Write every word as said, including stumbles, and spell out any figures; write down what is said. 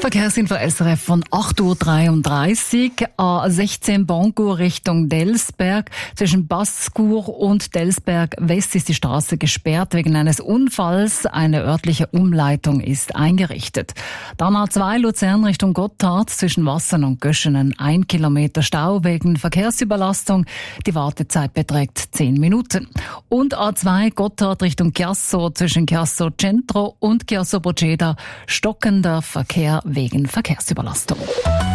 Verkehrsinfo S R F von acht Uhr dreiunddreißig. A sechzehn Boncourt Richtung Delsberg. Zwischen Basscourt und Delsberg West ist die Straße gesperrt wegen eines Unfalls. Eine örtliche Umleitung ist eingerichtet. Dann A zwei Luzern Richtung Gotthard. Zwischen Wassern und Göschenen ein Kilometer Stau wegen Verkehrsüberlastung. Die Wartezeit beträgt zehn Minuten. Und A zwei Gotthard Richtung Chiasso. Zwischen Chiasso Centro und Chiasso Proceda stockender Verkehr wegen Verkehrsüberlastung.